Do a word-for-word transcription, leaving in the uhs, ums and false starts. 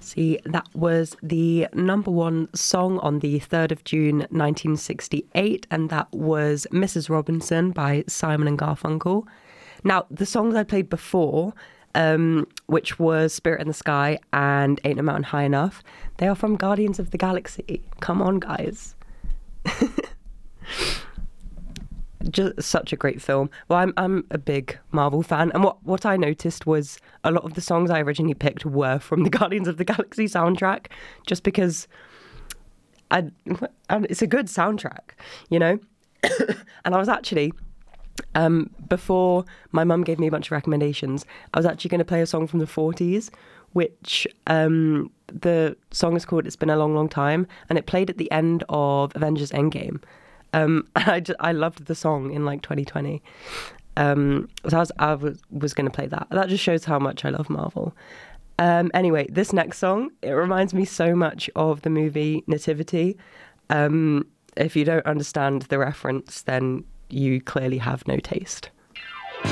See, that was the number one song on the third of June nineteen sixty-eight, and that was Missus Robinson by Simon and Garfunkel. Now, the songs I played before, um, which was Spirit in the Sky and Ain't No Mountain High Enough, they are from Guardians of the Galaxy. Come on, guys. Just such a great film. Well, I'm I'm a big Marvel fan, and what, what I noticed was a lot of the songs I originally picked were from the Guardians of the Galaxy soundtrack, just because I, and it's a good soundtrack, you know. And I was actually, um, before my mum gave me a bunch of recommendations, I was actually going to play a song from the forties, which um, the song is called "It's Been a Long, Long Time," and it played at the end of Avengers Endgame. Um, I, just, I loved the song in like twenty twenty. Um, so I was, I was, was going to play that. That just shows how much I love Marvel. Um, anyway, this next song, it reminds me so much of the movie Nativity. Um, if you don't understand the reference, then you clearly have no taste.